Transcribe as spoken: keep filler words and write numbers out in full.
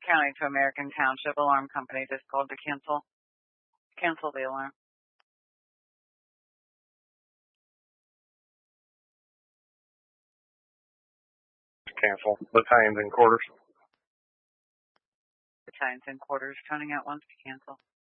County to American Township Alarm Company just called to cancel cancel the alarm. Cancel. Battalions and quarters. Battalions and quarters turning out once to cancel.